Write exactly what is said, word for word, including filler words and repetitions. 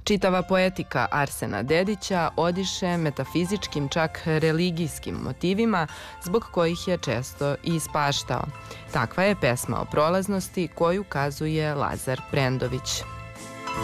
Čitava poetika Arsena Dedića odiše metafizičkim, čak religijskim motivima zbog kojih je često i ispaštao. Takva je pesma o prolaznosti koju kazuje Lazar Prendović.